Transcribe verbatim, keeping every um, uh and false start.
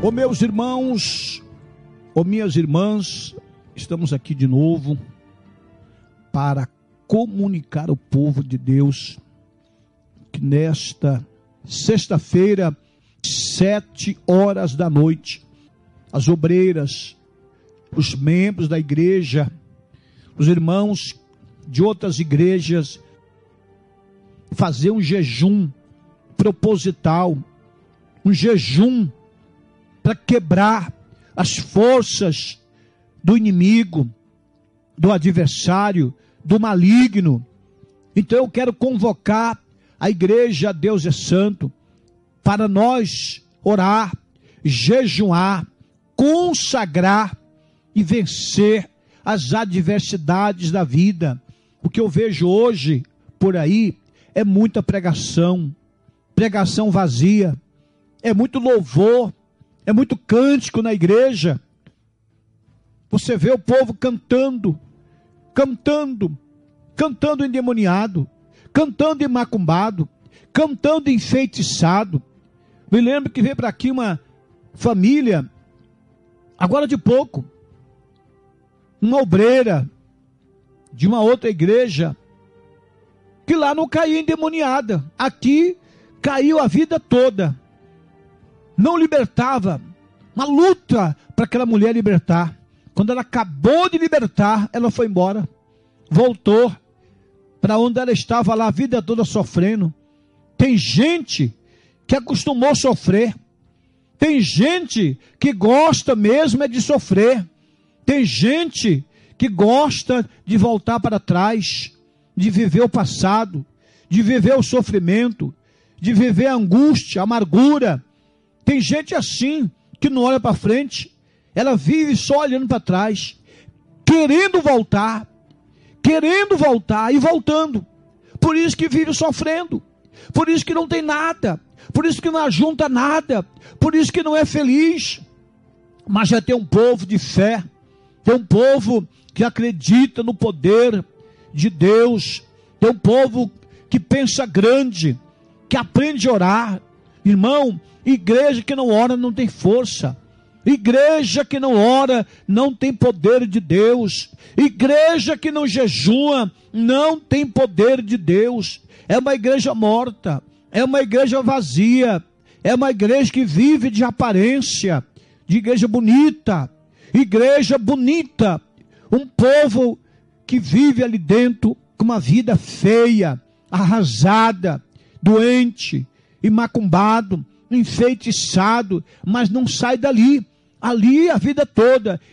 Ô meus irmãos, ô minhas irmãs, estamos aqui de novo para comunicar ao povo de Deus que nesta sexta-feira, sete horas da noite, as obreiras, os membros da igreja, os irmãos de outras igrejas, fazer um jejum proposital, um jejum para quebrar as forças do inimigo, do adversário, do maligno. Então eu quero convocar a igreja Deus é Santo para nós orar, jejuar, consagrar e vencer as adversidades da vida. O que eu vejo hoje por aí é muita pregação, pregação vazia, é muito louvor, é muito cântico na igreja. Você vê o povo cantando, cantando, cantando endemoniado, cantando macumbado, cantando enfeitiçado. Me lembro que veio para aqui uma família, agora de pouco, uma obreira de uma outra igreja, que lá não caiu endemoniada, aqui caiu a vida toda, não libertava, uma luta para aquela mulher libertar. Quando ela acabou de libertar, ela foi embora, voltou para onde ela estava lá a vida toda sofrendo. Tem gente que acostumou a sofrer, tem gente que gosta mesmo é de sofrer, tem gente que gosta de voltar para trás, de viver o passado, de viver o sofrimento, de viver a angústia, a amargura. Tem gente assim, que não olha para frente, ela vive só olhando para trás, querendo voltar, querendo voltar e voltando. Por isso que vive sofrendo, por isso que não tem nada, por isso que não ajunta nada, por isso que não é feliz. Mas já tem um povo de fé, tem um povo que acredita no poder de Deus, tem um povo que pensa grande, que aprende a orar. Irmão, igreja que não ora não tem força, igreja que não ora não tem poder de Deus, igreja que não jejua não tem poder de Deus, é uma igreja morta, é uma igreja vazia, é uma igreja que vive de aparência, de igreja bonita, igreja bonita, um povo que vive ali dentro com uma vida feia, arrasada, doente, e macumbado, enfeitiçado, mas não sai dali, ali a vida toda,